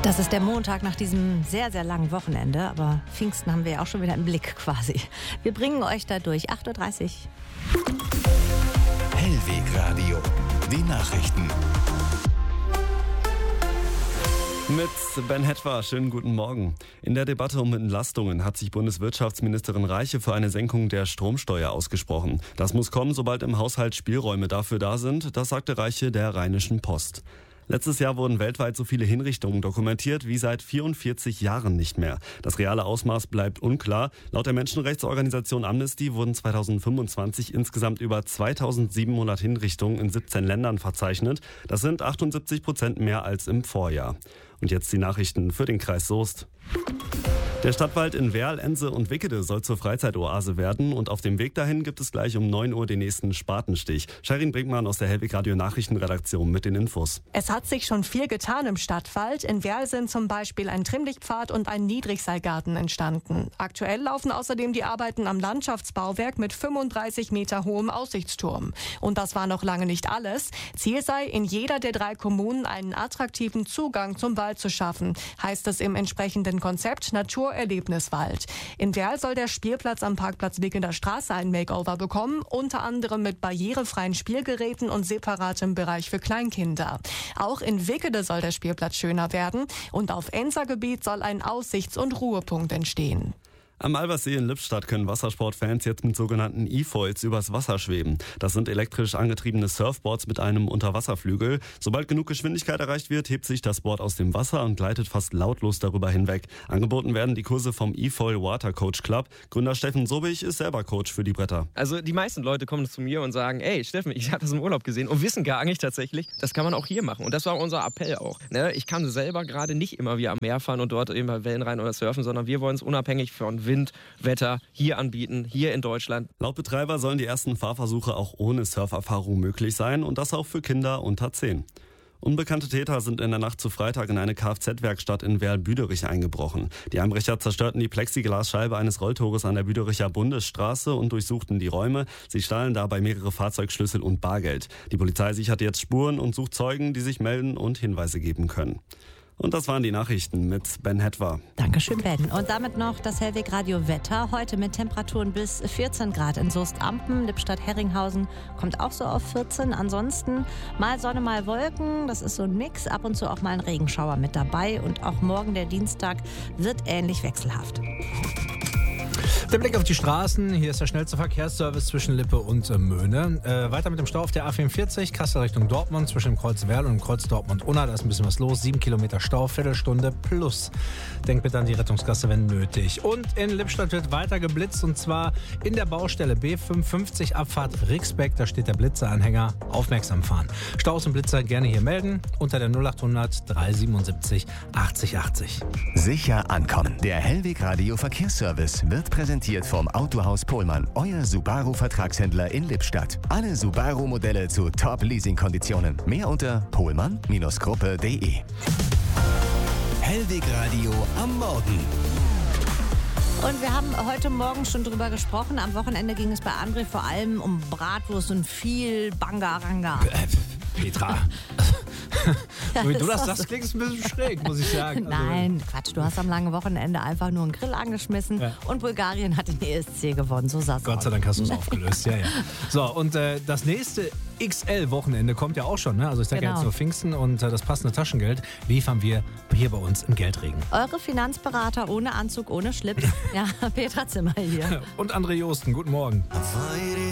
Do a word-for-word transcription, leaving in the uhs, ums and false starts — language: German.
Das ist der Montag nach diesem sehr, sehr langen Wochenende. Aber Pfingsten haben wir ja auch schon wieder im Blick quasi. Wir bringen euch da durch. acht Uhr dreißig. Hellwegradio. Die Nachrichten. Mit Ben Hetwa, schönen guten Morgen. In der Debatte um Entlastungen hat sich Bundeswirtschaftsministerin Reiche für eine Senkung der Stromsteuer ausgesprochen. Das muss kommen, sobald im Haushalt Spielräume dafür da sind, das sagte Reiche der Rheinischen Post. Letztes Jahr wurden weltweit so viele Hinrichtungen dokumentiert wie seit vierundvierzig Jahren nicht mehr. Das reale Ausmaß bleibt unklar. Laut der Menschenrechtsorganisation Amnesty wurden zweitausendfünfundzwanzig insgesamt über zweitausendsiebenhundert Hinrichtungen in siebzehn Ländern verzeichnet. Das sind achtundsiebzig Prozent mehr als im Vorjahr. Und jetzt die Nachrichten für den Kreis Soest. Der Stadtwald in Werl, Ense und Wickede soll zur Freizeitoase werden und auf dem Weg dahin gibt es gleich um neun Uhr den nächsten Spatenstich. Shirin Brinkmann aus der Hellwegradio Nachrichtenredaktion mit den Infos. Es hat sich schon viel getan im Stadtwald. In Werl sind zum Beispiel ein Trimmlichtpfad und ein Niedrigseilgarten entstanden. Aktuell laufen außerdem die Arbeiten am Landschaftsbauwerk mit fünfunddreißig Meter hohem Aussichtsturm. Und das war noch lange nicht alles. Ziel sei, in jeder der drei Kommunen einen attraktiven Zugang zum Wald zu schaffen, heißt es im entsprechenden Konzept Naturerlebniswald. In Werl soll der Spielplatz am Parkplatz Wickener Straße ein Makeover bekommen, unter anderem mit barrierefreien Spielgeräten und separatem Bereich für Kleinkinder. Auch in Wickede soll der Spielplatz schöner werden und auf Enser-Gebiet soll ein Aussichts- und Ruhepunkt entstehen. Am Albersee in Lippstadt können Wassersportfans jetzt mit sogenannten E-Foils übers Wasser schweben. Das sind elektrisch angetriebene Surfboards mit einem Unterwasserflügel. Sobald genug Geschwindigkeit erreicht wird, hebt sich das Board aus dem Wasser und gleitet fast lautlos darüber hinweg. Angeboten werden die Kurse vom E-Foil Water Coach Club. Gründer Steffen Sobich ist selber Coach für die Bretter. Also die meisten Leute kommen zu mir und sagen, ey Steffen, ich habe das im Urlaub gesehen und wissen gar nicht tatsächlich, das kann man auch hier machen. Und das war unser Appell auch. Ne? Ich kann selber gerade nicht immer wie am Meer fahren und dort eben bei Wellen rein oder surfen, sondern wir wollen es unabhängig von Wind, Wetter hier anbieten, hier in Deutschland. Laut Betreiber sollen die ersten Fahrversuche auch ohne Surferfahrung möglich sein und das auch für Kinder unter zehn. Unbekannte Täter sind in der Nacht zu Freitag in eine Kfz-Werkstatt in Werl-Büderich eingebrochen. Die Einbrecher zerstörten die Plexiglasscheibe eines Rolltores an der Büdericher Bundesstraße und durchsuchten die Räume. Sie stahlen dabei mehrere Fahrzeugschlüssel und Bargeld. Die Polizei sichert jetzt Spuren und sucht Zeugen, die sich melden und Hinweise geben können. Und das waren die Nachrichten mit Ben Hetwa. Dankeschön, Ben. Und damit noch das Hellwegradio Wetter. Heute mit Temperaturen bis vierzehn Grad in Soest-Ampen, Lippstadt-Herringhausen kommt auch so auf vierzehn. Ansonsten mal Sonne, mal Wolken. Das ist so ein Mix. Ab und zu auch mal ein Regenschauer mit dabei. Und auch morgen, der Dienstag, wird ähnlich wechselhaft. Der Blick auf die Straßen. Hier ist der schnellste Verkehrsservice zwischen Lippe und äh, Möhne. Äh, weiter mit dem Stau auf der A vierundvierzig, Kassel Richtung Dortmund, zwischen dem Kreuz Werl und dem Kreuz Dortmund-Unna. Da ist ein bisschen was los. Sieben Kilometer Stau, Viertelstunde plus. Denkt bitte an die Rettungsgasse, wenn nötig. Und in Lippstadt wird weiter geblitzt und zwar in der Baustelle B fünfundfünfzig Abfahrt Rixbeck. Da steht der Blitzeranhänger. Aufmerksam fahren. Staus und Blitzer gerne hier melden unter der null achthundert dreihundertsiebenundsiebzig achtzig achtzig. Sicher ankommen. Der Hellwegradio Verkehrsservice wird präsentiert vom Autohaus Pohlmann, euer Subaru-Vertragshändler in Lippstadt. Alle Subaru-Modelle zu Top-Leasing-Konditionen. Mehr unter pohlmann Gruppe punkt de. Hellwegradio am Morgen. Und wir haben heute Morgen schon drüber gesprochen. Am Wochenende ging es bei André vor allem um Bratwurst und viel Bangaranga. Äh, Petra. So wie du das sagst, klingt es ein bisschen schräg, muss ich sagen. Also, Nein, Quatsch, du hast am langen Wochenende einfach nur einen Grill angeschmissen ja. und Bulgarien hat den E S C gewonnen, so sah's Gott sei Dank hast du es aufgelöst, ja, ja. So, und äh, das nächste X L-Wochenende kommt ja auch schon, ne? Also ich sage genau. ja jetzt nur Pfingsten und äh, das passende Taschengeld liefern wir hier bei uns im Geldregen. Eure Finanzberater ohne Anzug, ohne Schlips. Ja, Petra Zimmer hier. Und André Josten, guten Morgen.